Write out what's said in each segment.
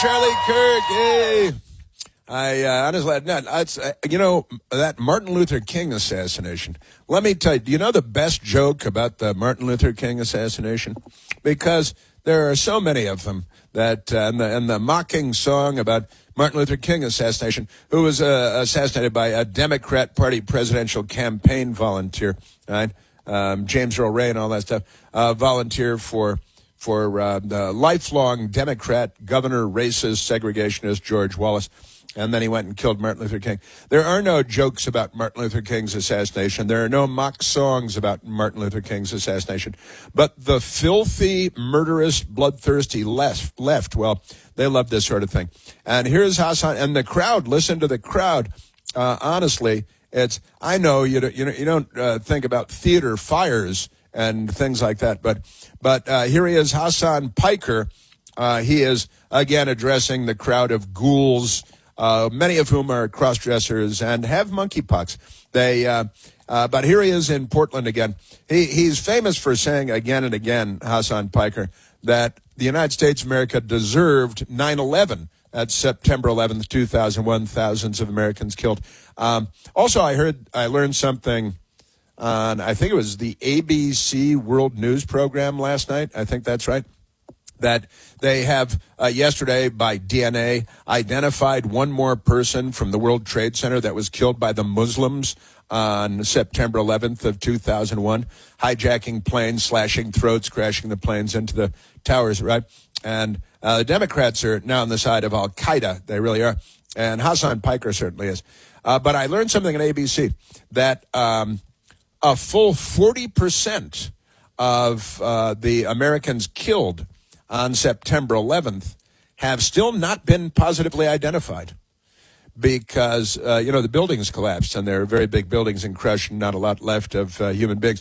Charlie Kirk. Hey. I honestly, that Martin Luther King assassination. Let me tell you, do you know the best joke about the Martin Luther King assassination? Because there are so many of them that, and the mocking song about Martin Luther King assassination, who was assassinated by a Democrat Party presidential campaign volunteer, right? James Earl Ray and all that stuff, volunteer for the lifelong Democrat governor, racist, segregationist George Wallace. And then he went and killed Martin Luther King. There are no jokes about Martin Luther King's assassination. There are no mock songs about Martin Luther King's assassination. But the filthy, murderous, bloodthirsty left, well, they love this sort of thing. And here's Hassan, and the crowd, listen to the crowd. Honestly, I know you don't think about theater fires and things like that, but here he is, Hassan Piker. He is, again, addressing the crowd of ghouls, many of whom are cross-dressers and have monkeypox. But here he is in Portland again. He's famous for saying again and again, Hassan Piker, that the United States of America deserved 9/11. That's September 11th, 2001, thousands of Americans killed. Also, I learned something on, I think it was the ABC World News program last night. I think that's right. That they have yesterday by DNA identified one more person from the World Trade Center that was killed by the Muslims on September 11th of 2001, hijacking planes, slashing throats, crashing the planes into the towers, right? And the Democrats are now on the side of Al-Qaeda. They really are. And Hassan Piker certainly is. But I learned something on ABC that a full 40% of the Americans killed on September 11th have still not been positively identified because, the buildings collapsed and there are very big buildings and crushed and not a lot left of human beings.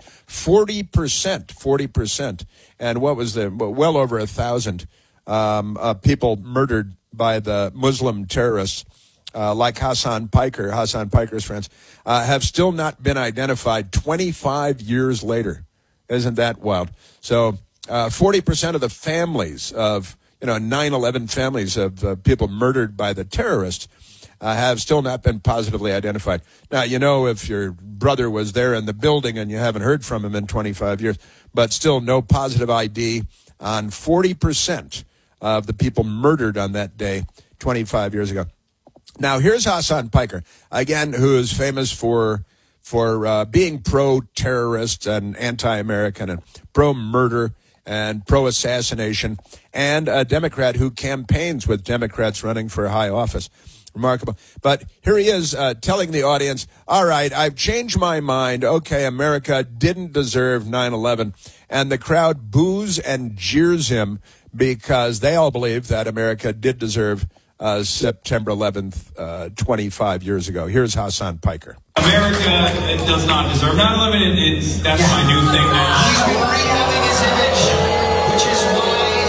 40%. And what was well over 1,000 people murdered by the Muslim terrorists like Hassan Piker's friends, have still not been identified 25 years later. Isn't that wild? So 40% of the families of 9/11 families of people murdered by the terrorists have still not been positively identified. Now, if your brother was there in the building and you haven't heard from him in 25 years, but still no positive ID on 40% of the people murdered on that day 25 years ago. Now, here's Hassan Piker, again, who is famous for being pro-terrorist and anti-American and pro-murder and pro-assassination, and a Democrat who campaigns with Democrats running for high office. Remarkable. But here he is telling the audience, all right, I've changed my mind. Okay, America didn't deserve 9/11. And the crowd boos and jeers him because they all believe that America did deserve September 11th, 25 years ago. Here's Hassan Piker. America does not deserve 9/11. That's my new thing now. He's been rehabbing his image, which is why.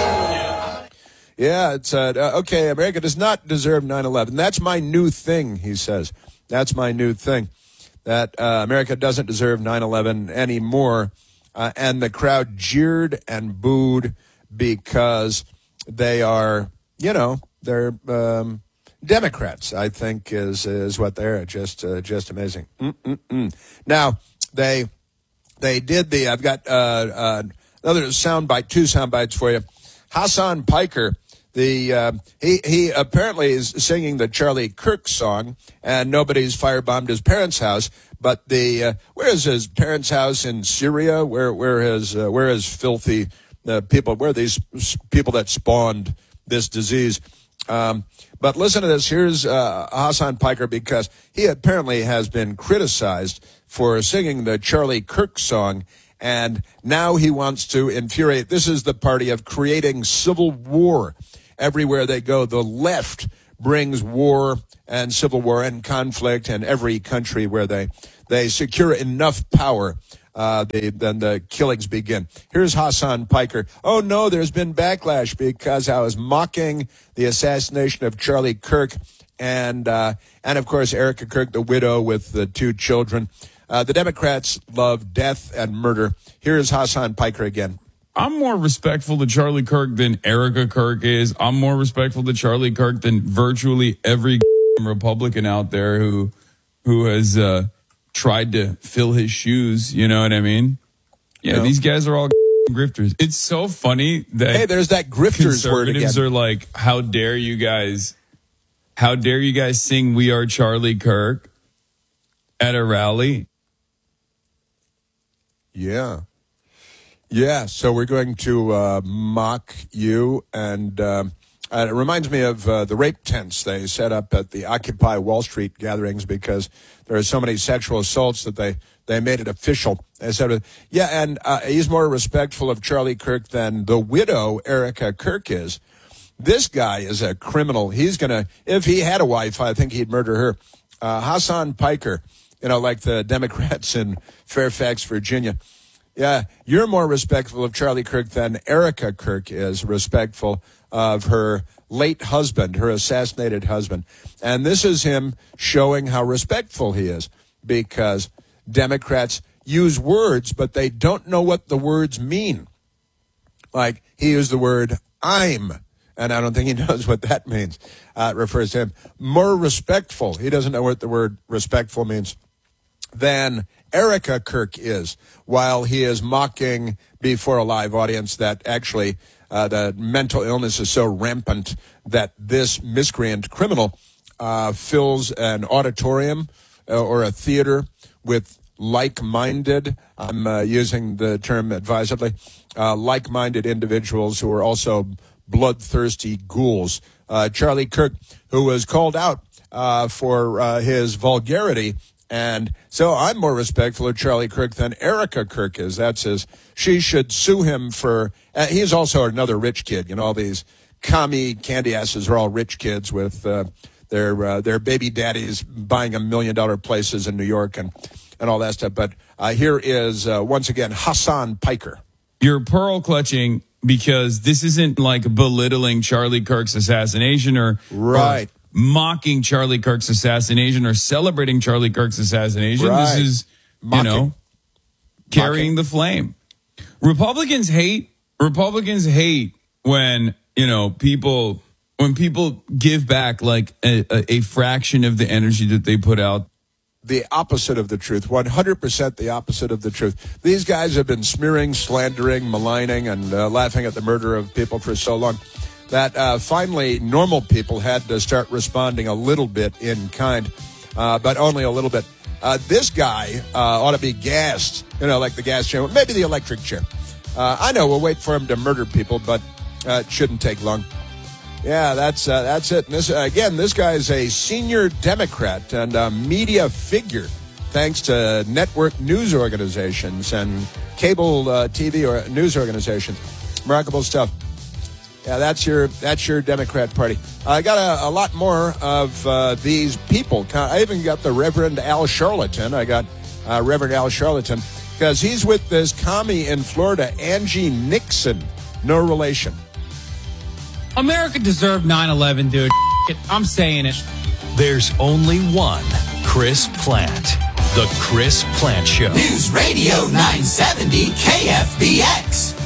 Yeah, it's okay, America does not deserve 9/11. That's my new thing, he says. That's my new thing, that America doesn't deserve 9/11 anymore. And the crowd jeered and booed because they are, they're Democrats, I think, is what they're. Just amazing. Now, they did I've got another soundbite, two sound bites for you. Hassan Piker, he apparently is singing the Charlie Kirk song, and nobody's firebombed his parents' house. But where is his parents' house in Syria? Where is filthy people? Where are these people that spawned this disease? But listen to this. Here's Hassan Piker, because he apparently has been criticized for singing the Charlie Kirk song, and now he wants to infuriate. This is the party of creating civil war. Everywhere they go, the left brings war and civil war and conflict in every country where they secure enough power. Then the killings begin. Here's Hassan Piker. Oh, no, there's been backlash because I was mocking the assassination of Charlie Kirk and of course, Erica Kirk, the widow with the two children. The Democrats love death and murder. Here's Hassan Piker again. I'm more respectful to Charlie Kirk than Erica Kirk is. I'm more respectful to Charlie Kirk than virtually every Republican out there who has tried to fill his shoes. You know what I mean? Yeah, these guys are all grifters. It's so funny that hey, there's that grifters word again. Conservatives are like, how dare you guys sing "We Are Charlie Kirk" at a rally? Yeah. So we're going to mock you, and it reminds me of the rape tents they set up at the Occupy Wall Street gatherings because there are so many sexual assaults that they made it official. They said, and he's more respectful of Charlie Kirk than the widow Erica Kirk is. This guy is a criminal. He's going to, if he had a wife, I think he'd murder her. Hassan Piker, like the Democrats in Fairfax, Virginia. Yeah, you're more respectful of Charlie Kirk than Erica Kirk is respectful of her late husband, her assassinated husband. And this is him showing how respectful he is because Democrats use words, but they don't know what the words mean. Like he used the word "I'm," and I don't think he knows what that means. It refers to him. More respectful. He doesn't know what the word respectful means than Erica Kirk is, while he is mocking before a live audience that actually the mental illness is so rampant that this miscreant criminal fills an auditorium or a theater with like-minded, I'm using the term advisedly, like-minded individuals who are also bloodthirsty ghouls. Charlie Kirk, who was called out for his vulgarity. And so I'm more respectful of Charlie Kirk than Erica Kirk is. She should sue him for, he's also another rich kid. All these commie candy asses are all rich kids with their baby daddies buying $1 million places in New York and all that stuff. But here is, once again, Hassan Piker. You're pearl clutching because this isn't like belittling Charlie Kirk's assassination or mocking Charlie Kirk's assassination or celebrating Charlie Kirk's assassination. Right. This is, carrying the flame. Republicans hate when, people give back like a fraction of the energy that they put out. The opposite of the truth, 100% the opposite of the truth. These guys have been smearing, slandering, maligning, and laughing at the murder of people for so long that finally normal people had to start responding a little bit in kind, but only a little bit. This guy ought to be gassed, like the gas chair, maybe the electric chair. I know we'll wait for him to murder people, but it shouldn't take long. Yeah, that's it. And this guy is a senior Democrat and a media figure, thanks to network news organizations and cable TV or news organizations. Remarkable stuff. Yeah, that's your Democrat Party. I got a lot more of these people. I even got the Reverend Al Charlatan. I got Reverend Al Charlatan because he's with this commie in Florida, Angie Nixon. No relation. America deserved 9/11, dude. I'm saying it. There's only one Chris Plante. The Chris Plante Show. News Radio 970 KFBX.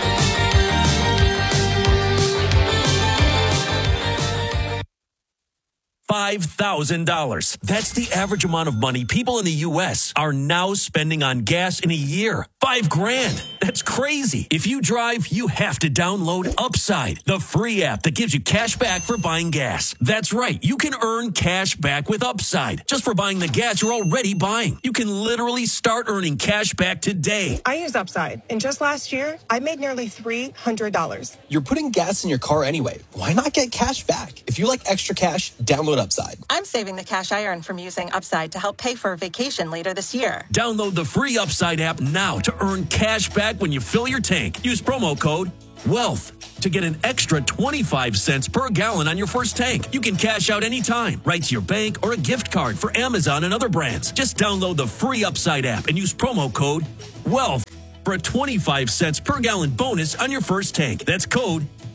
$5,000. That's the average amount of money people in the U.S. are now spending on gas in a year. $5,000. That's crazy. If you drive, you have to download Upside, the free app that gives you cash back for buying gas. That's right. You can earn cash back with Upside just for buying the gas you're already buying. You can literally start earning cash back today. I use Upside, and just last year, I made nearly $300. You're putting gas in your car anyway. Why not get cash back? If you like extra cash, download Upside. I'm saving the cash I earn from using Upside to help pay for a vacation later this year. Download the free Upside app now to earn cash back when you fill your tank. Use promo code WEALTH to get an extra 25 cents per gallon on your first tank. You can cash out anytime, right to your bank or a gift card for Amazon and other brands. Just download the free Upside app and use promo code WEALTH for a 25 cents per gallon bonus on your first tank. That's code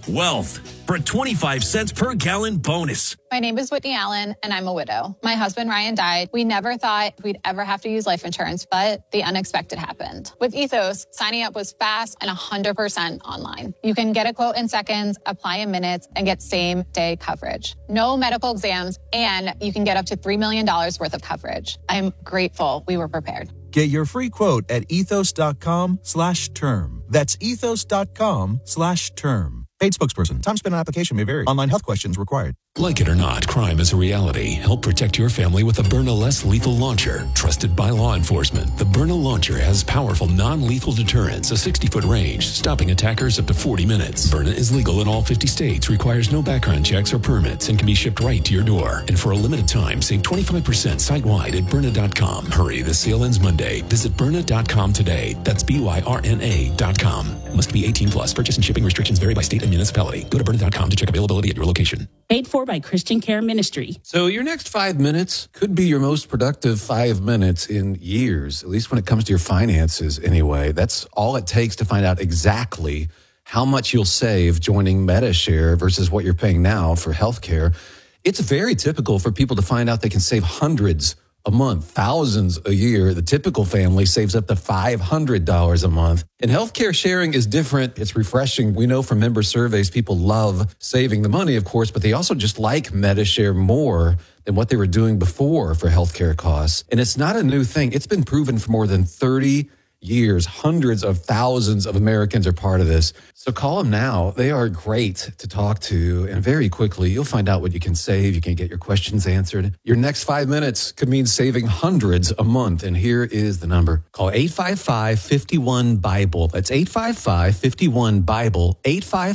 Wealth for a 25 cents per gallon bonus. My name is Whitney Allen, and I'm a widow. My husband, Ryan, died. We never thought we'd ever have to use life insurance, but the unexpected happened. With Ethos, signing up was fast and 100% online. You can get a quote in seconds, apply in minutes, and get same-day coverage. No medical exams, and you can get up to $3 million worth of coverage. I'm grateful we were prepared. Get your free quote at ethos.com/term. That's ethos.com/term. Paid spokesperson. Time spent on application may vary. Online health questions required. Like it or not, crime is a reality. Help protect your family with the Byrna Less Lethal Launcher. Trusted by law enforcement, the Byrna Launcher has powerful non-lethal deterrence, a 60-foot range, stopping attackers up to 40 minutes. Byrna is legal in all 50 states, requires no background checks or permits, and can be shipped right to your door. And for a limited time, save 25% site-wide at Byrna.com. Hurry, the sale ends Monday. Visit Byrna.com today. That's BYRNA.com. Must be 18 plus. Purchase and shipping restrictions vary by state and municipality. Go to Byrna.com to check availability at your location. Paid for by Christian Care Ministry. So your next 5 minutes could be your most productive 5 minutes in years, at least when it comes to your finances anyway. That's all it takes to find out exactly how much you'll save joining MediShare versus what you're paying now for healthcare. It's very typical for people to find out they can save hundreds a month, thousands a year. The typical family saves up to $500 a month. And healthcare sharing is different. It's refreshing. We know from member surveys, people love saving the money, of course, but they also just like MediShare more than what they were doing before for healthcare costs. And it's not a new thing. It's been proven for more than 30 years. Hundreds of thousands of Americans are part of this. So call them now. They are great to talk to. And very quickly, you'll find out what you can save. You can get your questions answered. Your next 5 minutes could mean saving hundreds a month. And here is the number. Call 855-51-BIBLE. That's 855-51-BIBLE.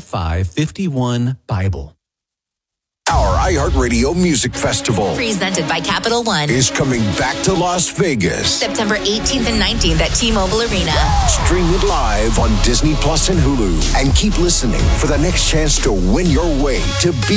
855-51-BIBLE. Our iHeartRadio Music Festival, presented by Capital One, is coming back to Las Vegas. September 18th and 19th at T-Mobile Arena. Stream it live on Disney Plus and Hulu. And keep listening for the next chance to win your way to be